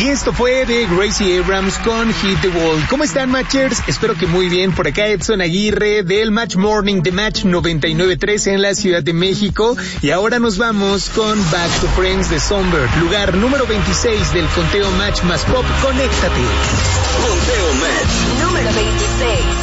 esto fue de Gracie Abrams con Hit the Wall. ¿Cómo están, Matchers? Espero que muy bien. Por acá Edson Aguirre del Match Morning de Match 99.3 en la Ciudad de México. Y ahora nos vamos con Back to Friends de Songbird, lugar número 26 del conteo Match más Pop. Conéctate. Conteo Match número 26.